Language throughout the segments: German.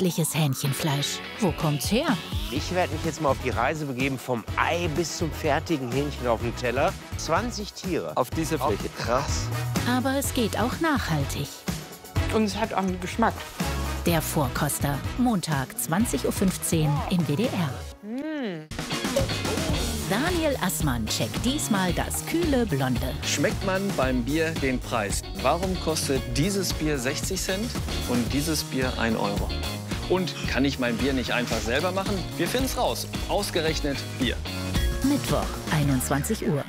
köstliches Hähnchenfleisch. Wo kommt's her? Ich werde mich jetzt mal auf die Reise begeben, vom Ei bis zum fertigen Hähnchen auf dem Teller. 20 Tiere. Auf dieser Fläche. Krass. Aber es geht auch nachhaltig. Und es hat auch einen Geschmack. Der Vorkoster, Montag 20:15 Uhr im WDR. Daniel Assmann checkt diesmal das kühle Blonde. Schmeckt man beim Bier den Preis? Warum kostet dieses Bier 60 Cent und dieses Bier 1 Euro? Und kann ich mein Bier nicht einfach selber machen? Wir finden es raus. Ausgerechnet Bier. Mittwoch, 21 Uhr.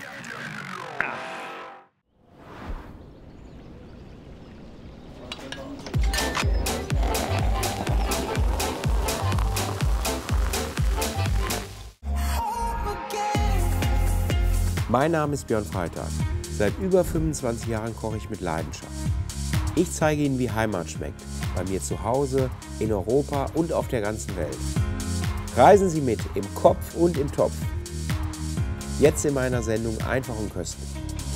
Mein Name ist Björn Freitag. Seit über 25 Jahren koche ich mit Leidenschaft. Ich zeige Ihnen, wie Heimat schmeckt. Bei mir zu Hause, in Europa und auf der ganzen Welt. Reisen Sie mit, im Kopf und im Topf. Jetzt in meiner Sendung Einfach und köstlich.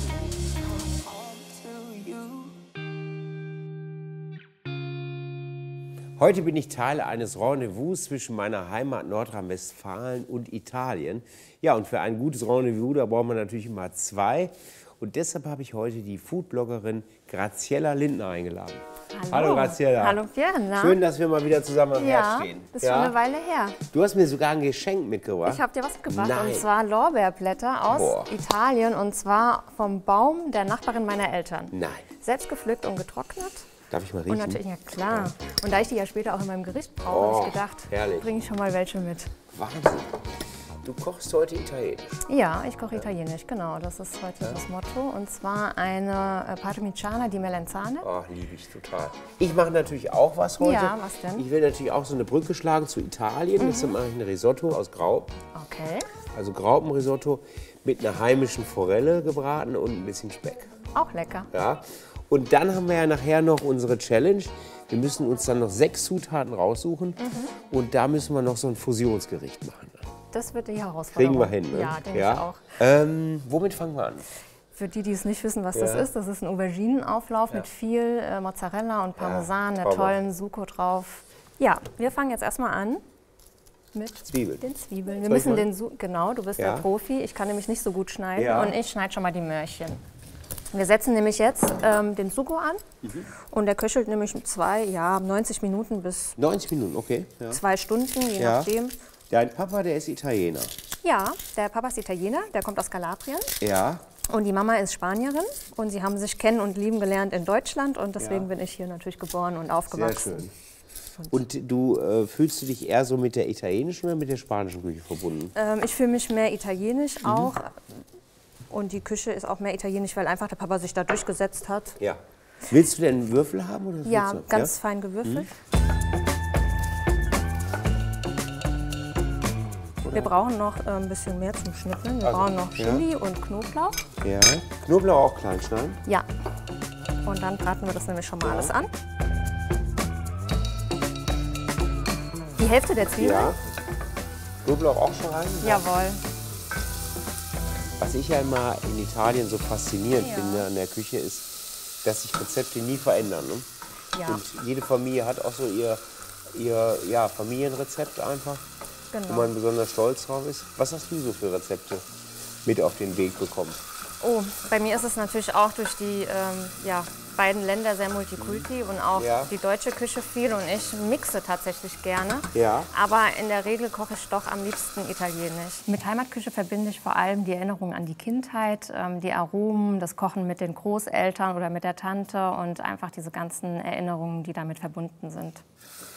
Heute bin ich Teil eines Rendezvous zwischen meiner Heimat Nordrhein-Westfalen und Italien. Ja, und für ein gutes Rendezvous, da braucht man natürlich immer zwei. Und deshalb habe ich heute die Foodbloggerin Graziella Lindner eingeladen. Hallo Graziella. Hallo Björn. Schön, dass wir mal wieder zusammen am Herd Ja, stehen. das ist schon eine Weile her. Du hast mir sogar ein Geschenk mitgebracht. Ich habe dir was mitgebracht, Nein. und zwar Lorbeerblätter aus Italien, und zwar vom Baum der Nachbarin meiner Eltern. Nein. Selbst gepflückt und getrocknet. Darf ich mal riechen? Und natürlich, ja klar. Und da ich die ja später auch in meinem Gericht brauche, habe ich gedacht, herrlich. bringe ich schon mal welche mit. Wahnsinn. Du kochst heute italienisch. Ja, ich koche italienisch, genau. Das ist heute das Motto. Und zwar eine Parmigiana di Melanzane. Oh, liebe ich total. Ich mache natürlich auch was heute. Ja, was denn? Ich will natürlich auch so eine Brücke schlagen zu Italien. Deshalb mache ich ein Risotto aus Graupen. Okay. Also Graupenrisotto mit einer heimischen Forelle gebraten und ein bisschen Speck. Auch lecker. Ja. Und dann haben wir ja nachher noch unsere Challenge. Wir müssen uns dann noch 6 Zutaten raussuchen. Und da müssen wir noch so ein Fusionsgericht machen. Das wird die Herausforderung. Kriegen wir hin, ne? Ja, denke ich auch. Womit fangen wir an? Für die, die es nicht wissen, was das ist ein Auberginenauflauf mit viel Mozzarella und Parmesan, der tollen Succo drauf. Ja, wir fangen jetzt erstmal an mit Zwiebeln. den Zwiebeln. Wir müssen genau, du bist der Profi, ich kann nämlich nicht so gut schneiden und ich schneide schon mal die Möhrchen. Wir setzen nämlich jetzt den Succo an und der köchelt nämlich 90 Minuten bis 90 Minuten, okay. Ja. 2 Stunden, je nachdem. Dein Papa, der ist Italiener. Ja, der Papa ist Italiener, der kommt aus Kalabrien. Ja. Und die Mama ist Spanierin und sie haben sich kennen und lieben gelernt in Deutschland und deswegen bin ich hier natürlich geboren und aufgewachsen. Sehr schön. Und du fühlst du dich eher so mit der italienischen oder mit der spanischen Küche verbunden? Ich fühle mich mehr italienisch auch und die Küche ist auch mehr italienisch, weil einfach der Papa sich da durchgesetzt hat. Ja. Willst du denn Würfel haben? Oder Ja, ganz fein gewürfelt. Wir brauchen noch ein bisschen mehr zum Schnippeln. Wir brauchen noch Chili und Knoblauch. Ja. Knoblauch auch klein schneiden? Ja. Und dann braten wir das nämlich schon mal alles an. Die Hälfte der Zwiebeln. Ja. Knoblauch auch schon rein? Jawohl. Was ich ja immer in Italien so faszinierend finde an der Küche ist, dass sich Rezepte nie verändern. Ne? Ja. Und jede Familie hat auch so ihr Familienrezept einfach, wo man besonders stolz drauf ist. Was hast du so für Rezepte mit auf den Weg bekommen? Oh, bei mir ist es natürlich auch durch die beiden Länder sehr multikulti und auch die deutsche Küche viel und ich mixe tatsächlich gerne. Ja. Aber in der Regel koche ich doch am liebsten italienisch. Mit Heimatküche verbinde ich vor allem die Erinnerung an die Kindheit, die Aromen, das Kochen mit den Großeltern oder mit der Tante und einfach diese ganzen Erinnerungen, die damit verbunden sind.